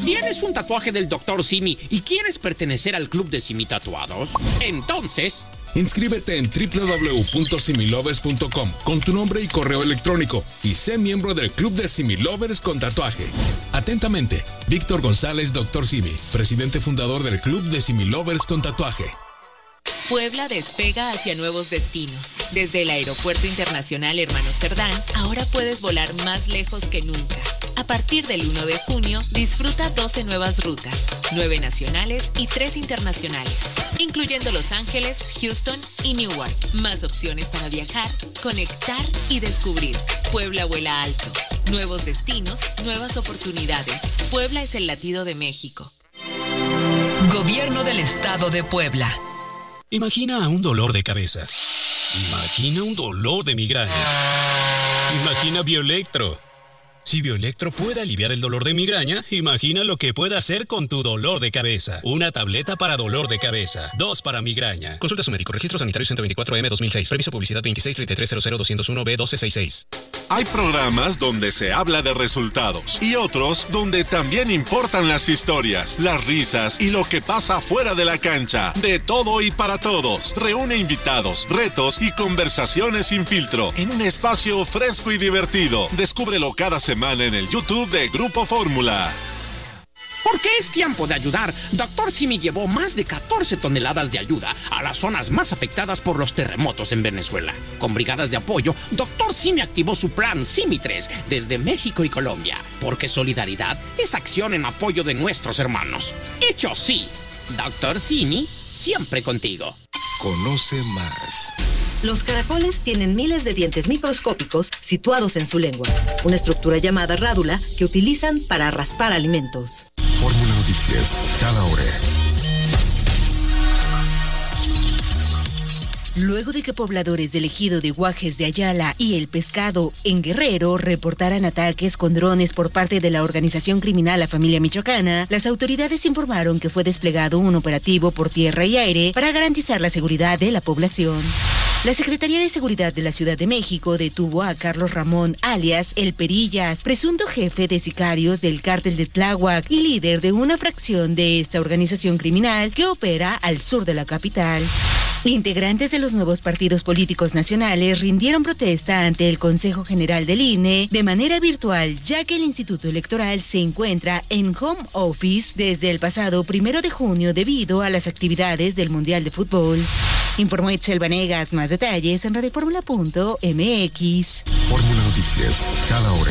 ¿Tienes un tatuaje del Dr. Simi y quieres pertenecer al club de Simi Tatuados? Entonces, inscríbete en www.similovers.com con tu nombre y correo electrónico y sé miembro del club de Similovers con tatuaje. Atentamente, Víctor González, Dr. Simi, presidente fundador del club de Similovers con tatuaje. Puebla despega hacia nuevos destinos. Desde el Aeropuerto Internacional Hermano Cerdán, ahora puedes volar más lejos que nunca. A partir del 1 de junio, disfruta 12 nuevas rutas, 9 nacionales y 3 internacionales, incluyendo Los Ángeles, Houston y Newark. Más opciones para viajar, conectar y descubrir. Puebla vuela alto. Nuevos destinos, nuevas oportunidades. Puebla es el latido de México. Gobierno del Estado de Puebla. Imagina un dolor de cabeza. Imagina un dolor de migraña. Imagina Bioelectro. Si Bioelectro puede aliviar el dolor de migraña, imagina lo que puede hacer con tu dolor de cabeza. Una tableta para dolor de cabeza, 2 para migraña. Consulta a su médico. Registro sanitario 124M 2006. Permiso publicidad 2633000201B1266. Hay programas donde se habla de resultados y otros donde también importan las historias, las risas y lo que pasa fuera de la cancha. De todo y para todos. Reúne invitados, retos y conversaciones sin filtro en un espacio fresco y divertido. Descúbrelo cada semana en el YouTube de Grupo Fórmula. Porque es tiempo de ayudar, Dr. Simi llevó más de 14 toneladas de ayuda a las zonas más afectadas por los terremotos en Venezuela. Con brigadas de apoyo, Dr. Simi activó su plan Simi 3 desde México y Colombia. Porque solidaridad es acción en apoyo de nuestros hermanos. Hecho sí, Dr. Simi, siempre contigo. Conoce más. Los caracoles tienen miles de dientes microscópicos situados en su lengua, una estructura llamada rádula que utilizan para raspar alimentos. Fórmula Noticias, cada hora. Luego de que pobladores del ejido de Guajes de Ayala y El Pescado en Guerrero reportaran ataques con drones por parte de la organización criminal La Familia Michoacana, las autoridades informaron que fue desplegado un operativo por tierra y aire para garantizar la seguridad de la población. La Secretaría de Seguridad de la Ciudad de México detuvo a Carlos Ramón, alias El Perillas, presunto jefe de sicarios del cártel de Tláhuac y líder de una fracción de esta organización criminal que opera al sur de la capital. Integrantes de los nuevos partidos políticos nacionales rindieron protesta ante el Consejo General del INE de manera virtual, ya que el Instituto Electoral se encuentra en home office desde el pasado 1 de junio debido a las actividades del Mundial de Fútbol. Informó Itzel Vanegas. Más detalles en radioformula.mx. Fórmula Noticias, cada hora.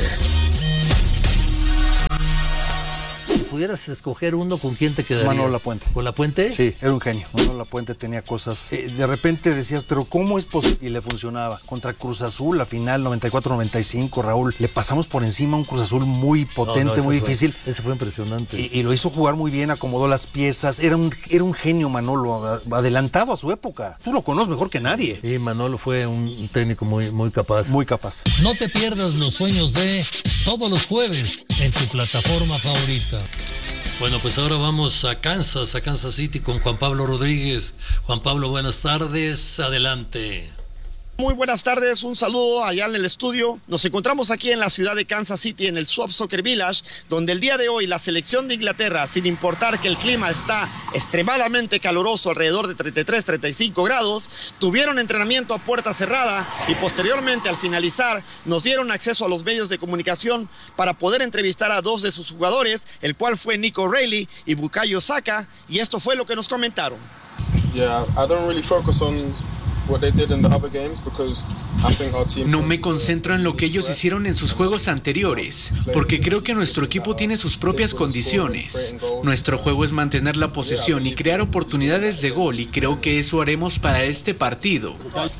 Si pudieras escoger uno, ¿con quién te quedarías? Manolo Lapuente. ¿Con Lapuente? Sí, era un genio. Manolo Lapuente tenía cosas. De repente decías, pero ¿cómo es posible? Y le funcionaba. Contra Cruz Azul, la final 94-95, Raúl, le pasamos por encima a un Cruz Azul muy potente, muy difícil. Ese fue impresionante. Y lo hizo jugar muy bien, acomodó las piezas. Era un genio Manolo, adelantado a su época. Tú lo conoces mejor que nadie. Y Manolo fue un técnico muy capaz. Muy capaz. No te pierdas los sueños de todos los jueves en tu plataforma favorita. Bueno, pues ahora vamos a Kansas City con Juan Pablo Rodríguez. Juan Pablo, buenas tardes, adelante. Muy buenas tardes, un saludo allá en el estudio. Nos encontramos aquí en la ciudad de Kansas City, en el Swap Soccer Village, donde el día de hoy la selección de Inglaterra, sin importar que el clima está extremadamente caluroso, alrededor de 33-35 grados, tuvieron entrenamiento a puerta cerrada y posteriormente, al finalizar, nos dieron acceso a los medios de comunicación para poder entrevistar a 2 de sus jugadores, el cual fue Nico O'Reilly y Bukayo Saka, y esto fue lo que nos comentaron. Yeah, I don't really focus on No me concentro en lo que ellos hicieron en sus juegos anteriores, porque creo que nuestro equipo tiene sus propias condiciones. Nuestro juego es mantener la posesión y crear oportunidades de gol, y creo que eso haremos para este partido.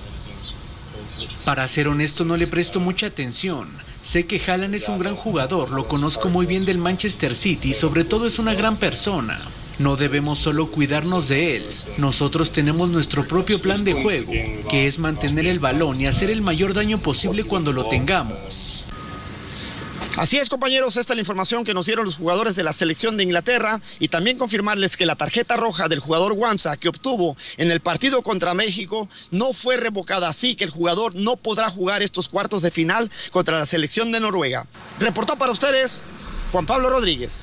Para ser honesto, no le presto mucha atención. Sé que Haaland es un gran jugador, lo conozco muy bien del Manchester City y sobre todo es una gran persona. No debemos solo cuidarnos de él. Nosotros tenemos nuestro propio plan de juego, que es mantener el balón y hacer el mayor daño posible cuando lo tengamos. Así es, compañeros, esta es la información que nos dieron los jugadores de la selección de Inglaterra, y también confirmarles que la tarjeta roja del jugador Wamsa que obtuvo en el partido contra México no fue revocada, así que el jugador no podrá jugar estos cuartos de final contra la selección de Noruega. Reportó para ustedes Juan Pablo Rodríguez.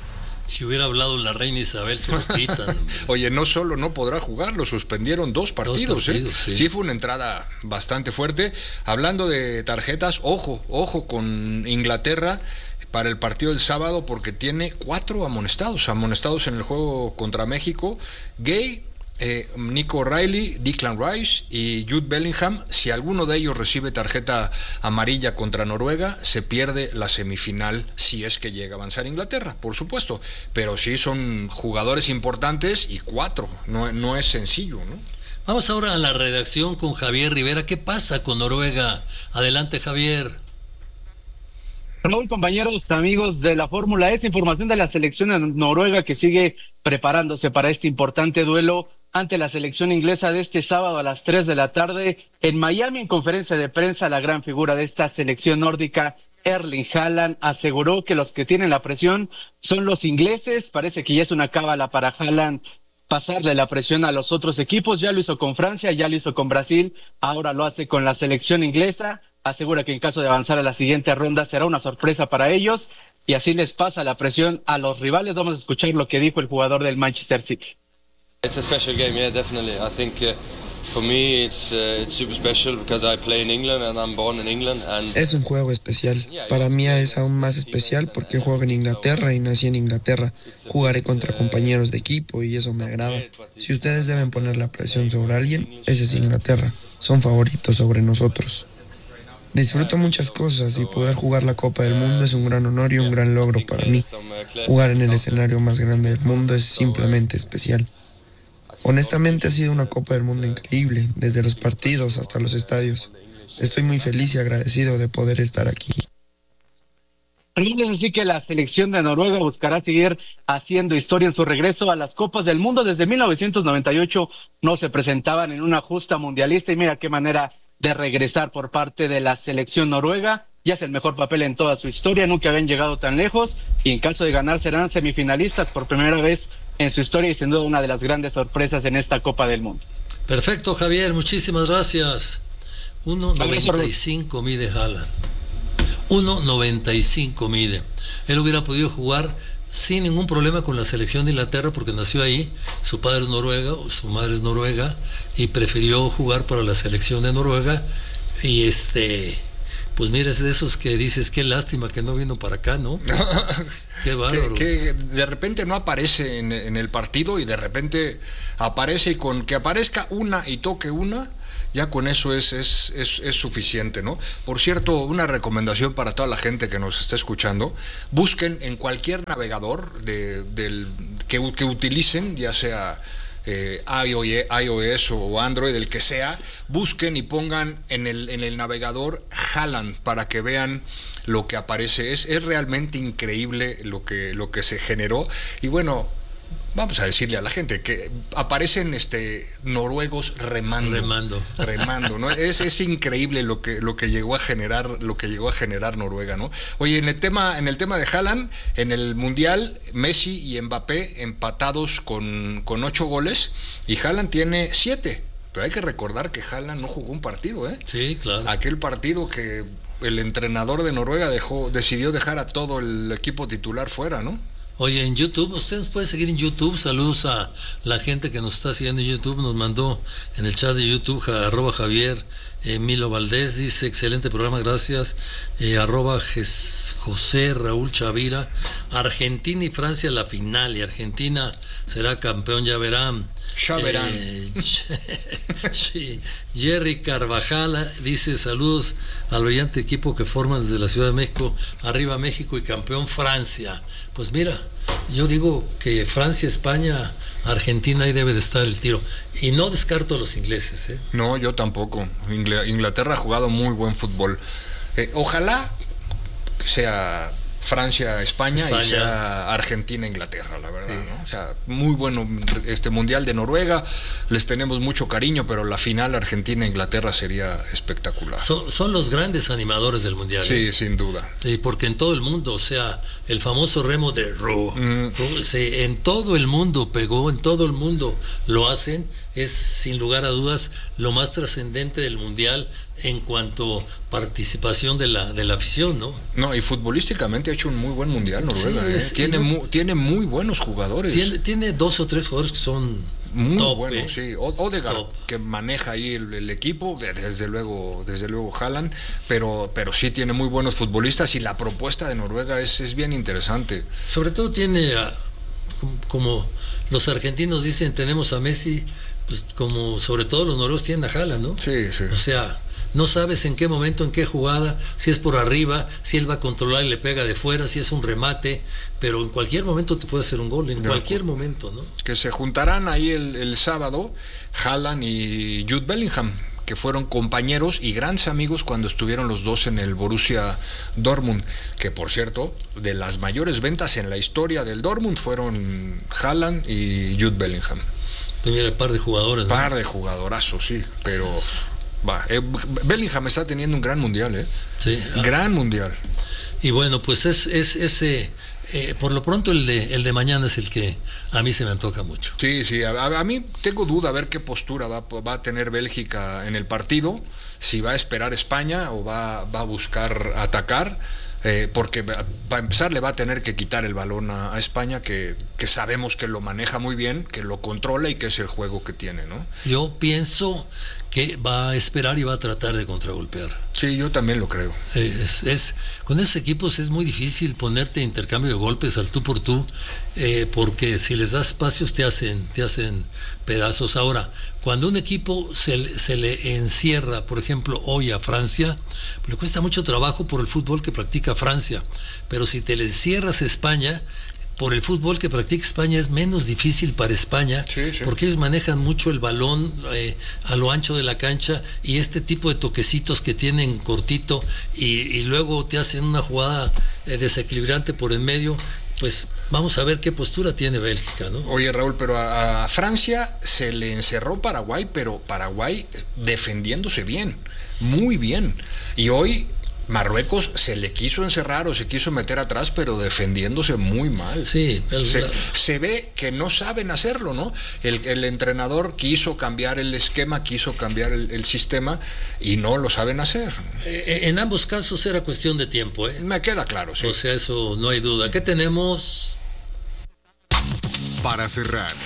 Si hubiera hablado la reina Isabel, se lo quitan. Oye, no solo no podrá jugar, lo suspendieron 2 partidos. Sí, fue una entrada bastante fuerte. Hablando de tarjetas, ojo con Inglaterra para el partido del sábado, porque tiene 4 amonestados en el juego contra México. Gay, Nico O'Reilly, Declan Rice y Jude Bellingham. Si alguno de ellos recibe tarjeta amarilla contra Noruega, se pierde la semifinal, si es que llega a avanzar Inglaterra, por supuesto. Pero sí son jugadores importantes y 4, no es sencillo, ¿no? Vamos ahora a la redacción con Javier Rivera. ¿Qué pasa con Noruega? Adelante, Javier. Raúl, compañeros, amigos de la Fórmula E, información de la selección de Noruega que sigue preparándose para este importante duelo ante la selección inglesa de este sábado a las 3 de la tarde en Miami. En conferencia de prensa, la gran figura de esta selección nórdica, Erling Haaland, aseguró que los que tienen la presión son los ingleses. Parece que ya es una cábala para Haaland pasarle la presión a los otros equipos. Ya lo hizo con Francia, ya lo hizo con Brasil, ahora lo hace con la selección inglesa. Asegura que en caso de avanzar a la siguiente ronda será una sorpresa para ellos y así les pasa la presión a los rivales. Vamos a escuchar lo que dijo el jugador del Manchester City. It's a special game, yeah, definitely. I think for me it's super special because I play in England and I'm born in England. Es un juego especial. Para mí es aún más especial porque juego en Inglaterra y nací en Inglaterra. Jugaré contra compañeros de equipo y eso me agrada. Si ustedes deben poner la presión sobre alguien, ese es Inglaterra. Son favoritos sobre nosotros. Disfruto muchas cosas y poder jugar la Copa del Mundo es un gran honor y un gran logro para mí. Jugar en el escenario más grande del mundo es simplemente especial. Honestamente ha sido una Copa del Mundo increíble, desde los partidos hasta los estadios. Estoy muy feliz y agradecido de poder estar aquí. Es así que la selección de Noruega buscará seguir haciendo historia en su regreso a las Copas del Mundo. Desde 1998 no se presentaban en una justa mundialista y mira qué manera de regresar por parte de la selección noruega. Ya es el mejor papel en toda su historia, nunca habían llegado tan lejos y en caso de ganar serán semifinalistas por primera vez en su historia y sin duda una de las grandes sorpresas en esta Copa del Mundo. Perfecto, Javier, muchísimas gracias. 1.95 mide Haaland. 1.95 mide. Él hubiera podido jugar sin ningún problema con la selección de Inglaterra porque nació ahí, su padre es noruego, su madre es noruega y prefirió jugar para la selección de Noruega y pues mira, es de esos que dices, qué lástima que no vino para acá, ¿no? Qué bárbaro. Que de repente no aparece en el partido y de repente aparece y con que aparezca una y toque una, ya con eso es suficiente, ¿no? Por cierto, una recomendación para toda la gente que nos está escuchando, busquen en cualquier navegador que utilicen, ya sea iOS o Android, el que sea, busquen y pongan en el navegador Haaland para que vean lo que aparece. Es realmente increíble lo que se generó. Y bueno, vamos a decirle a la gente que aparecen noruegos remando, ¿no? Es increíble lo que llegó a generar Noruega, ¿no? Oye, en el tema de Haaland, en el Mundial, Messi y Mbappé empatados con 8 goles y Haaland tiene 7. Pero hay que recordar que Haaland no jugó un partido, ¿eh? Sí, claro. Aquel partido que el entrenador de Noruega decidió dejar a todo el equipo titular fuera, ¿no? Oye, en YouTube, usted nos puede seguir en YouTube. Saludos a la gente que nos está siguiendo en YouTube. Nos mandó en el chat de YouTube @Javier Milo Valdés, dice excelente programa, gracias. @José Raúl Chavira. Argentina y Francia la final y Argentina será campeón, ya verán. Ya verán. Sí. Jerry Carvajal dice saludos al brillante equipo que forman desde la Ciudad de México, arriba México y campeón Francia. Pues mira, yo digo que Francia, España, Argentina, ahí debe de estar el tiro. Y no descarto a los ingleses, ¿eh? No, yo tampoco. Inglaterra ha jugado muy buen fútbol. Ojalá sea Francia, España y sea Argentina, Inglaterra, la verdad, ¿no? O sea, muy bueno este Mundial de Noruega, les tenemos mucho cariño, pero la final Argentina-Inglaterra sería espectacular. Son los grandes animadores del Mundial. Sí, sin duda. Porque en todo el mundo, o sea, el famoso remo de en todo el mundo pegó, en todo el mundo lo hacen, es sin lugar a dudas lo más trascendente del Mundial en cuanto participación de la afición, ¿no? No, y futbolísticamente ha hecho un muy buen Mundial Noruega. Sí, tiene muy buenos jugadores. Tiene 2 o 3 jugadores que son muy top, buenos, sí. Odegaard, que maneja ahí el equipo, desde luego Haaland, pero sí tiene muy buenos futbolistas y la propuesta de Noruega es bien interesante. Sobre todo tiene, como los argentinos dicen, tenemos a Messi, pues como sobre todo los noruegos tienen a Haaland, ¿no? Sí, sí. O sea, no sabes en qué momento, en qué jugada, si es por arriba, si él va a controlar y le pega de fuera, si es un remate, pero en cualquier momento te puede hacer un gol, en cualquier momento, ¿no? Que se juntarán ahí el sábado, Haaland y Jude Bellingham, que fueron compañeros y grandes amigos cuando estuvieron los dos en el Borussia Dortmund, que por cierto, de las mayores ventas en la historia del Dortmund fueron Haaland y Jude Bellingham. Pues mira, par de jugadores, ¿no? Par de jugadorazos, sí, pero... Bellingham está teniendo un gran mundial, ¿eh? Sí. Gran mundial. Y bueno, pues es ese, por lo pronto el de mañana es el que a mí se me antoja mucho. Sí, a mí tengo duda a ver qué postura va a tener Bélgica en el partido, si va a esperar España o va a buscar atacar. Porque para empezar le va a tener que quitar el balón a España, que sabemos que lo maneja muy bien, que lo controla y que es el juego que tiene, ¿no? Yo pienso que va a esperar y va a tratar de contragolpear. Sí, yo también lo creo. Con esos equipos es muy difícil ponerte intercambio de golpes al tú por tú, porque si les das espacios te hacen pedazos. Ahora, cuando un equipo se le encierra, por ejemplo, hoy a Francia, le cuesta mucho trabajo por el fútbol que practica Francia, pero si te le encierras a España, por el fútbol que practica España es menos difícil para España, porque ellos manejan mucho el balón a lo ancho de la cancha y este tipo de toquecitos que tienen cortito y luego te hacen una jugada desequilibrante por en medio. Pues vamos a ver qué postura tiene Bélgica, ¿no? Oye, Raúl, pero a Francia se le encerró Paraguay, pero Paraguay defendiéndose bien, muy bien. Y hoy Marruecos se le quiso encerrar o se quiso meter atrás, pero defendiéndose muy mal. Sí, se ve que no saben hacerlo, ¿no? El entrenador quiso cambiar el esquema, quiso cambiar el sistema y no lo saben hacer. En ambos casos era cuestión de tiempo, ¿eh? Me queda claro, sí. O sea, eso no hay duda. ¿Qué tenemos? Para cerrar.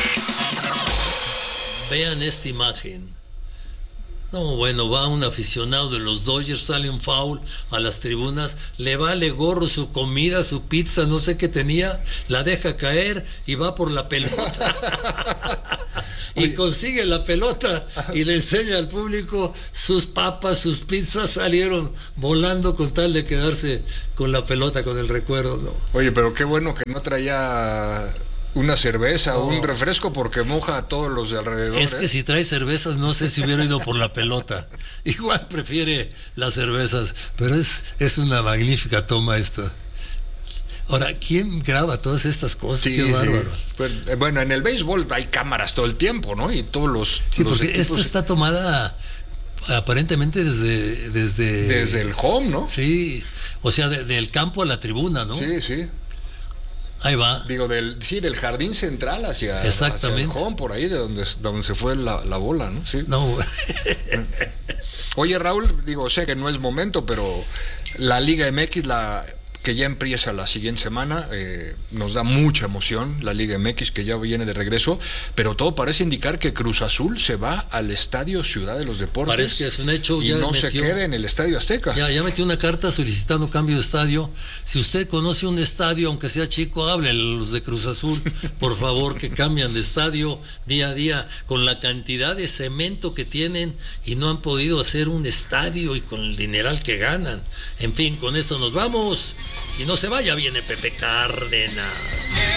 Vean esta imagen. No, bueno, va un aficionado de los Dodgers, sale un foul a las tribunas, le vale gorro su comida, su pizza, no sé qué tenía, la deja caer y va por la pelota. Y consigue la pelota y le enseña al público sus papas, sus pizzas salieron volando con tal de quedarse con la pelota, con el recuerdo, ¿no? Oye, pero qué bueno que no traía una cerveza o un refresco porque moja a todos los de alrededor. Es que si trae cervezas no sé si hubiera ido por la pelota. Igual prefiere las cervezas, pero es una magnífica toma esta. Ahora, ¿quién graba todas estas cosas? Sí, qué bárbaro. Pues, bueno, en el béisbol hay cámaras todo el tiempo, ¿no? Y todos los... Sí, porque esta está tomada aparentemente desde el home, ¿no? Sí, o sea, del campo a la tribuna, ¿no? Sí. Ahí va. Digo, del jardín central hacia el home, por ahí de donde se fue la bola, ¿no? Sí. No. Oye, Raúl, digo, sé que no es momento, pero la Liga MX, que ya empieza la siguiente semana, nos da mucha emoción la Liga MX, que ya viene de regreso, pero todo parece indicar que Cruz Azul se va al Estadio Ciudad de los Deportes. Parece que es un hecho. Y no se quede en el Estadio Azteca. Ya metió una carta solicitando cambio de estadio. Si usted conoce un estadio, aunque sea chico, háblele a los de Cruz Azul, por favor, que cambian de estadio día a día, con la cantidad de cemento que tienen y no han podido hacer un estadio y con el dineral que ganan. En fin, con esto nos vamos. Y no se vaya, viene Pepe Cárdenas.